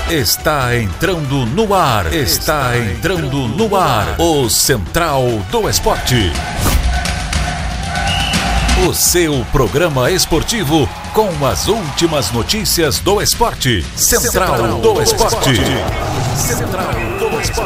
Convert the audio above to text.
Está entrando no ar. Está entrando no ar. O Central do Esporte. O seu programa esportivo com as últimas notícias do esporte. Central do Esporte. Central do Esporte.